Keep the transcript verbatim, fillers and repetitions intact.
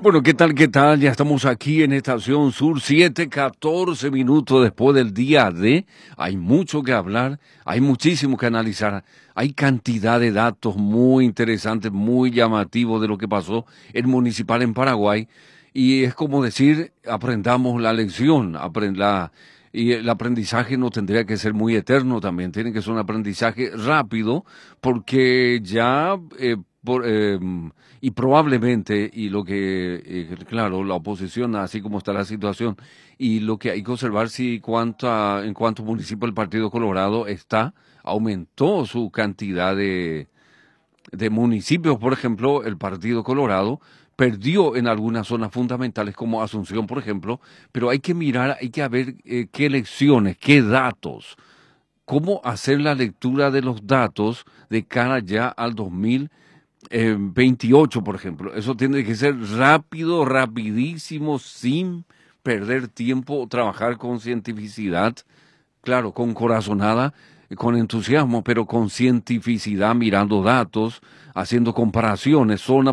Bueno, ¿qué tal, qué tal? Ya estamos aquí en Estación Sur, siete, catorce minutos después del día D. Hay mucho que hablar, hay muchísimo que analizar, hay cantidad de datos muy interesantes, muy llamativos de lo que pasó en Municipal en Paraguay. Y es como decir, aprendamos la lección, aprend la, y el aprendizaje no tendría que ser muy eterno también, tiene que ser un aprendizaje rápido, porque ya... Eh, por, eh, y probablemente, y lo que, eh, claro, la oposición, así como está la situación, y lo que hay que observar si cuánta, en cuántos municipios el Partido Colorado está, aumentó su cantidad de, de municipios. Por ejemplo, el Partido Colorado perdió en algunas zonas fundamentales como Asunción, por ejemplo, pero hay que mirar, hay que ver eh, qué elecciones, qué datos, cómo hacer la lectura de los datos de cara ya al dos mil eh, veintiocho, por ejemplo. Eso tiene que ser rápido, rapidísimo, sin perder tiempo, trabajar con cientificidad, claro, con corazonada, con entusiasmo, pero con cientificidad, mirando datos, haciendo comparaciones zona